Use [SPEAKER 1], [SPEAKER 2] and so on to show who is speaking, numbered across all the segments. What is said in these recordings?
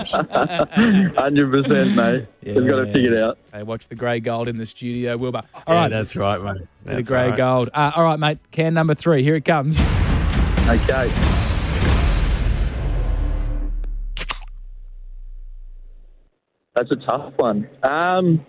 [SPEAKER 1] 100%, mate. We've got to figure it out.
[SPEAKER 2] Hey, watch the grey gold in the studio, Wilbur. All
[SPEAKER 3] Yeah,
[SPEAKER 2] right,
[SPEAKER 3] that's right, mate.
[SPEAKER 2] the
[SPEAKER 3] That's
[SPEAKER 2] grey
[SPEAKER 3] right.
[SPEAKER 2] gold. All right, mate. Can number 3. Here it comes.
[SPEAKER 1] Okay. That's a tough one. I'm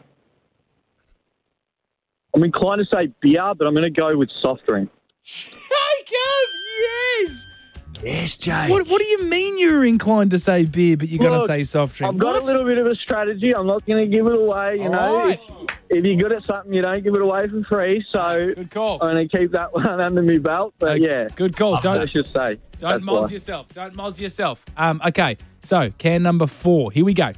[SPEAKER 1] inclined to say beer, but I'm going to go with soft drink.
[SPEAKER 2] Jacob, yes.
[SPEAKER 3] Yes, Jake.
[SPEAKER 2] What do you mean you're inclined to say beer, but you're going to
[SPEAKER 1] Look,
[SPEAKER 2] say soft drink?
[SPEAKER 1] I've got a little bit of a strategy. I'm not going to give it away. You know,
[SPEAKER 2] right.
[SPEAKER 1] if you're good at something, you don't give it away for free. So
[SPEAKER 2] Good call.
[SPEAKER 1] I'm going to keep that one under my belt. But yeah,
[SPEAKER 2] Good call.
[SPEAKER 1] let's just say.
[SPEAKER 2] Don't
[SPEAKER 1] that's
[SPEAKER 2] moz
[SPEAKER 1] why.
[SPEAKER 2] yourself. Don't moz yourself. Okay, so can number 4. Here we go.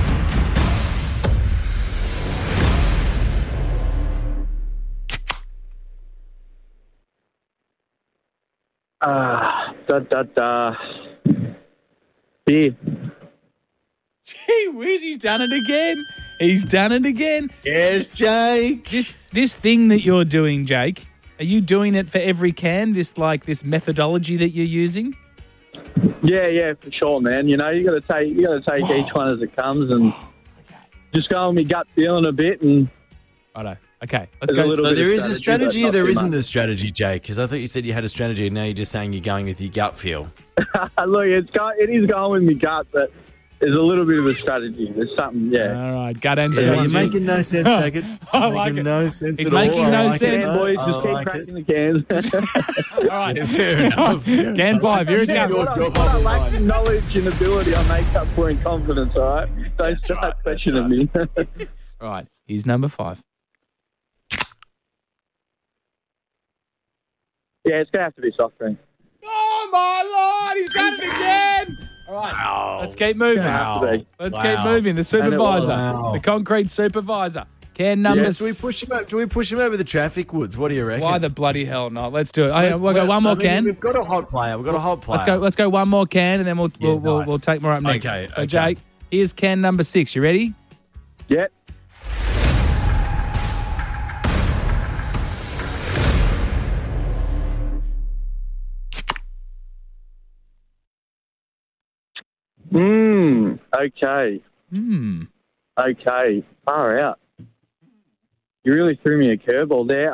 [SPEAKER 1] Beer.
[SPEAKER 2] Gee whiz, he's done it again. He's done it again.
[SPEAKER 3] Yes, Jake.
[SPEAKER 2] This thing that you're doing, Jake, are you doing it for every can? This methodology that you're using?
[SPEAKER 1] Yeah, for sure, man. You know, you got to take each one as it comes and just go on my gut feeling a bit and.
[SPEAKER 2] Righto. Okay, let's
[SPEAKER 1] There's a
[SPEAKER 2] go.
[SPEAKER 1] little
[SPEAKER 3] So
[SPEAKER 1] bit
[SPEAKER 3] there
[SPEAKER 1] of
[SPEAKER 3] is a
[SPEAKER 1] but
[SPEAKER 3] strategy or
[SPEAKER 1] not
[SPEAKER 3] there
[SPEAKER 1] too
[SPEAKER 3] isn't
[SPEAKER 1] much.
[SPEAKER 3] a strategy, Jake? Because I thought you said you had a strategy and now you're just saying you're going with your gut feel.
[SPEAKER 1] Look, it is going with my gut, but there's a little bit of a strategy. There's something, yeah.
[SPEAKER 2] All right, gut and
[SPEAKER 3] You're
[SPEAKER 2] strategy.
[SPEAKER 3] making no sense, Jake.
[SPEAKER 2] I like
[SPEAKER 3] Making
[SPEAKER 2] it.
[SPEAKER 3] no sense
[SPEAKER 2] It's
[SPEAKER 3] at all.
[SPEAKER 2] making
[SPEAKER 3] I
[SPEAKER 2] no
[SPEAKER 3] like
[SPEAKER 2] sense.
[SPEAKER 3] it.
[SPEAKER 1] Cans, boys,
[SPEAKER 3] I
[SPEAKER 1] just keep
[SPEAKER 3] like
[SPEAKER 1] cracking
[SPEAKER 3] it.
[SPEAKER 1] the cans.
[SPEAKER 2] All right,
[SPEAKER 3] Yeah, fair enough.
[SPEAKER 2] can 5. Here it
[SPEAKER 1] Yeah,
[SPEAKER 2] comes.
[SPEAKER 1] what I lack in knowledge and ability, I make up for in confidence, all right? Don't start questioning me.
[SPEAKER 2] All right, here's number 5.
[SPEAKER 1] Yeah, it's going to have to be soft drink.
[SPEAKER 2] Oh, my Lord, he's done it again. All right, let's keep moving.
[SPEAKER 1] Wow.
[SPEAKER 2] Let's
[SPEAKER 3] Wow.
[SPEAKER 2] keep moving. The supervisor,
[SPEAKER 3] Wow.
[SPEAKER 2] the concrete supervisor. Can number
[SPEAKER 1] Yes,
[SPEAKER 3] Do we push him? Do we push him over the traffic, Woods? What do you reckon?
[SPEAKER 2] Why the bloody hell not? Let's do it. We'll go one more can.
[SPEAKER 3] We've got a hot player.
[SPEAKER 2] Let's go one more can, and then we'll
[SPEAKER 3] nice.
[SPEAKER 2] take more up next.
[SPEAKER 3] Okay,
[SPEAKER 2] So
[SPEAKER 3] okay.
[SPEAKER 2] Jake, here's can number 6. You ready?
[SPEAKER 1] Yeah. Okay. Okay. Far out. You really threw me a curveball there.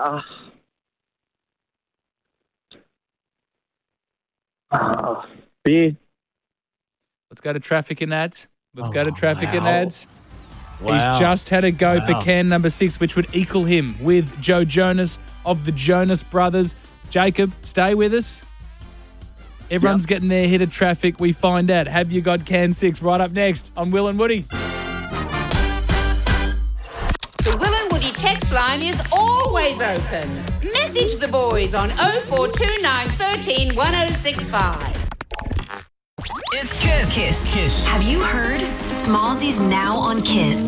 [SPEAKER 1] Beer.
[SPEAKER 2] Let's go to traffic and ads. Let's go to
[SPEAKER 3] Oh,
[SPEAKER 2] traffic and
[SPEAKER 3] wow.
[SPEAKER 2] ads.
[SPEAKER 3] Wow.
[SPEAKER 2] He's just had a go for
[SPEAKER 3] Wow.
[SPEAKER 2] can number 6, which would equal him with Joe Jonas of the Jonas Brothers. Jacob, stay with us. Everyone's getting their hit of traffic. We find out. Have you got can 6? Right up next on Will and Woody.
[SPEAKER 4] The Will and Woody text line is always open. Message the boys on 0429 13 1065.
[SPEAKER 5] It's Kiss. Kiss.
[SPEAKER 6] Have you heard? Smallsy's now on Kiss.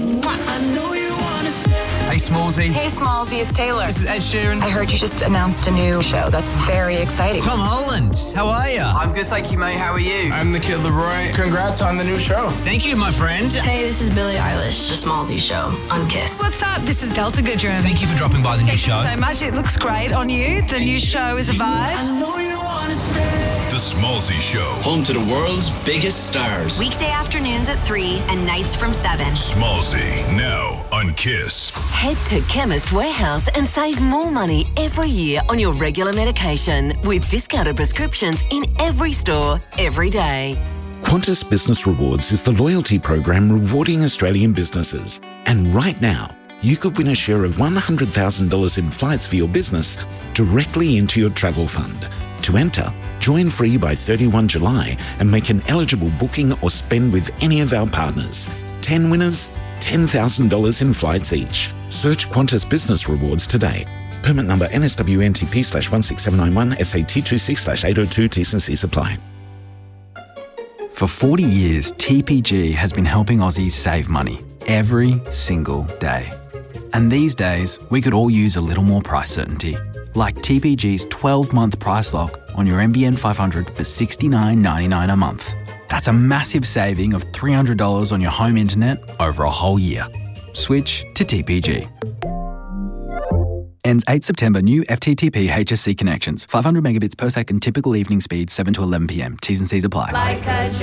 [SPEAKER 5] Hey, Smallsy.
[SPEAKER 6] Hey, Smallsy, it's Taylor.
[SPEAKER 5] This is Ed Sheeran.
[SPEAKER 6] I heard you just announced a new show. That's very exciting.
[SPEAKER 5] Tom Holland. How are you?
[SPEAKER 7] I'm good, thank you, mate. How are you?
[SPEAKER 8] I'm the Kid Leroy. Congrats on the new show.
[SPEAKER 5] Thank you, my friend.
[SPEAKER 6] Hey, this is Billie Eilish. The Smallsy Show on Kiss.
[SPEAKER 9] What's up? This is Delta Goodrum.
[SPEAKER 5] Thank you for dropping by the new show.
[SPEAKER 9] So much. It looks great on you. The new show is a vibe.
[SPEAKER 10] The Smallsy Show.
[SPEAKER 11] Home to the world's biggest stars.
[SPEAKER 6] Weekday afternoons at 3 and nights from 7.
[SPEAKER 10] Smallsy, now on Kiss.
[SPEAKER 12] Head to Chemist Warehouse and save more money every year on your regular medication with discounted prescriptions in every store, every day.
[SPEAKER 13] Qantas Business Rewards is the loyalty program rewarding Australian businesses. And right now, you could win a share of $100,000 in flights for your business directly into your travel fund. To enter, join free by 31 July and make an eligible booking or spend with any of our partners. 10 winners, $10,000 in flights each. Search Qantas Business Rewards today. Permit number NSWNTP/16791 SAT26/802 T&Cs apply.
[SPEAKER 14] For 40 years, TPG has been helping Aussies save money every single day. And these days, we could all use a little more price certainty. Like TPG's 12-month price lock on your NBN 500 for $69.99 a month. That's a massive saving of $300 on your home internet over a whole year. Switch to TPG. Ends 8 September. New FTTP HSC connections. 500 megabits per second. Typical evening speed 7 to 11 p.m. T's and C's apply.
[SPEAKER 4] Like a